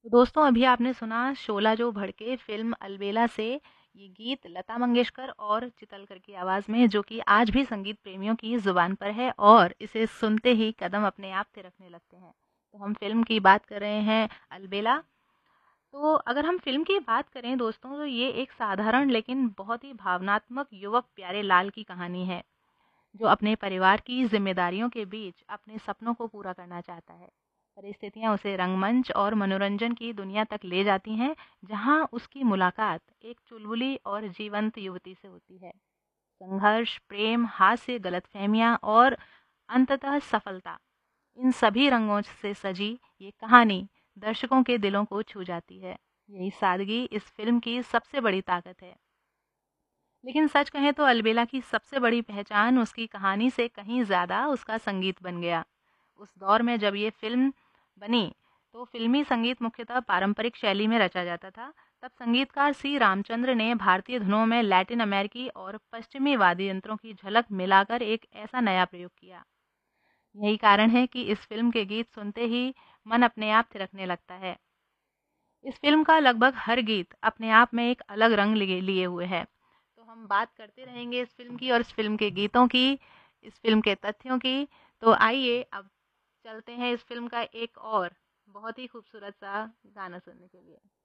तो दोस्तों अभी आपने सुना शोला जो भड़के फ़िल्म अलबेला से ये गीत लता मंगेशकर और चितलकर की आवाज़ में जो कि आज भी संगीत प्रेमियों की ज़ुबान पर है और इसे सुनते ही कदम अपने आप थिरकने लगते हैं। तो हम फ़िल्म की बात कर रहे हैं अलबेला। तो अगर हम फ़िल्म की बात करें दोस्तों तो ये एक साधारण लेकिन बहुत ही भावनात्मक युवक प्यारे लाल की कहानी है, जो अपने परिवार की ज़िम्मेदारियों के बीच अपने सपनों को पूरा करना चाहता है। परिस्थितियाँ उसे रंगमंच और मनोरंजन की दुनिया तक ले जाती हैं, जहाँ उसकी मुलाकात एक चुलबुली और जीवंत युवती से होती है। संघर्ष, प्रेम, हास्य, गलतफ़हमियाँ और अंततः सफलता, इन सभी रंगों से सजी ये कहानी दर्शकों के दिलों को छू जाती है। यही सादगी इस फ़िल्म की सबसे बड़ी ताकत है। लेकिन सच कहें तो अलबेला की सबसे बड़ी पहचान उसकी कहानी से कहीं ज़्यादा उसका संगीत बन गया। उस दौर में जब ये फ़िल्म बनी, तो फ़िल्मी संगीत मुख्यतः पारंपरिक शैली में रचा जाता था। तब संगीतकार सी रामचंद्र ने भारतीय धुनों में लैटिन अमेरिकी और पश्चिमी वाद्य यंत्रों की झलक मिलाकर एक ऐसा नया प्रयोग किया। यही कारण है कि इस फ़िल्म के गीत सुनते ही मन अपने आप थिरकने लगता है। इस फ़िल्म का लगभग हर गीत अपने आप में एक अलग रंग लिए लिए हुए है। तो हम बात करते रहेंगे इस फ़िल्म की और इस फ़िल्म के गीतों की, इस फ़िल्म के तथ्यों की। तो आइए अब चलते हैं इस फ़िल्म का एक और बहुत ही खूबसूरत सा गाना सुनने के लिए।